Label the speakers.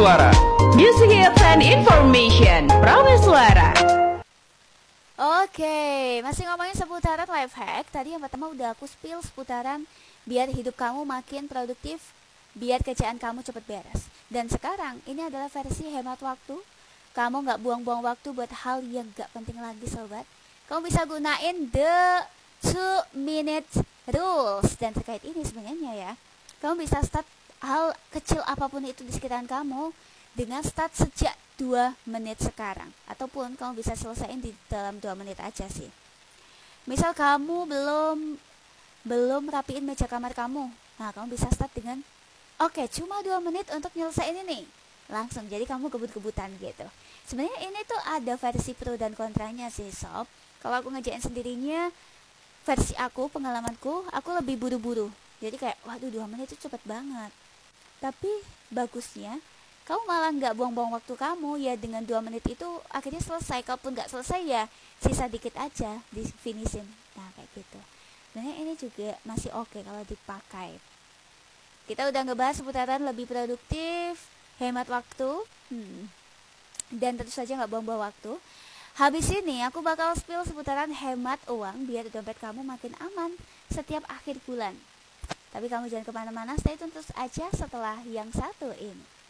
Speaker 1: Suara.
Speaker 2: Music hits and information. Prameswara.
Speaker 3: Oke, masih ngomongin seputaran life hack. Tadi yang pertama udah aku spill seputaran biar hidup kamu makin produktif, biar kerjaan kamu cepet beres. Dan sekarang ini adalah versi hemat waktu. Kamu gak buang-buang waktu buat hal yang gak penting lagi, sobat. Kamu bisa gunain the 2-minute rules. Dan terkait ini sebenarnya ya, kamu bisa start hal kecil apapun itu di sekitaran kamu dengan start sejak 2 menit sekarang. Ataupun kamu bisa selesaiin di dalam 2 menit aja sih. Misal kamu belum rapiin meja kamar kamu. Nah, kamu bisa start dengan oke, cuma 2 menit untuk nyelesain ini. Langsung, jadi kamu kebut-kebutan gitu. Sebenarnya ini tuh ada versi pro dan kontranya sih, sob. Kalau aku ngerjain sendirinya, versi aku, pengalamanku, aku lebih buru-buru. Jadi kayak, waduh 2 menit itu cepet banget. Tapi bagusnya kamu malah gak buang-buang waktu kamu. Ya dengan 2 menit itu akhirnya selesai. Kalaupun gak selesai ya sisa dikit aja di finishin. Nah kayak gitu. Sebenarnya ini juga masih oke kalau dipakai. Kita udah ngebahas seputaran lebih produktif, hemat waktu, dan tentu saja gak buang-buang waktu. Habis ini aku bakal spill seputaran hemat uang biar dompet kamu makin aman setiap akhir bulan. Tapi kamu jangan kemana-mana, stay tune terus aja setelah yang satu ini.